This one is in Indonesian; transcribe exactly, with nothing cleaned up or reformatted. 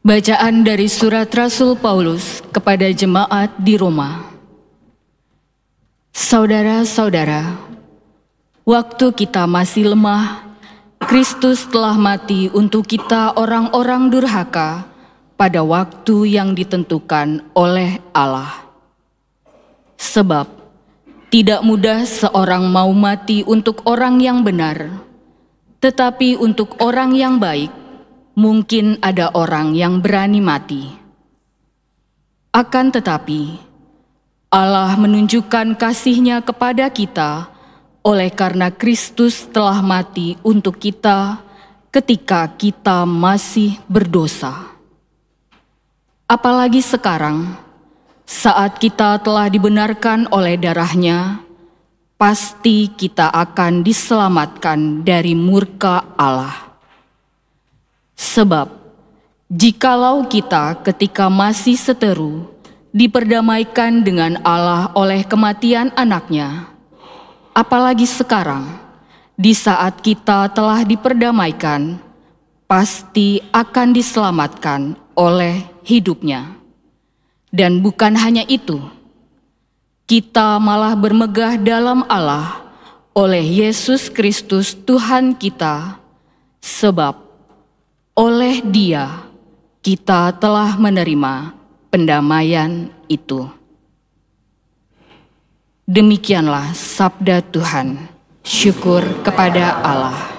Bacaan dari surat Rasul Paulus kepada jemaat di Roma. Saudara-saudara, waktu kita masih lemah, Kristus telah mati untuk kita orang-orang durhaka pada waktu yang ditentukan oleh Allah. Sebab tidak mudah seorang mau mati untuk orang yang benar, tetapi untuk orang yang baik, mungkin ada orang yang berani mati. Akan tetapi, Allah menunjukkan kasih-Nya kepada kita oleh karena Kristus telah mati untuk kita ketika kita masih berdosa. Apalagi sekarang, saat kita telah dibenarkan oleh darah-Nya, pasti kita akan diselamatkan dari murka Allah. Sebab, jikalau kita ketika masih seteru, diperdamaikan dengan Allah oleh kematian anaknya, apalagi sekarang, di saat kita telah diperdamaikan, pasti akan diselamatkan oleh hidupnya. Dan bukan hanya itu, kita malah bermegah dalam Allah oleh Yesus Kristus Tuhan kita, sebab oleh Dia, kita telah menerima pendamaian itu. Demikianlah sabda Tuhan. Syukur kepada Allah.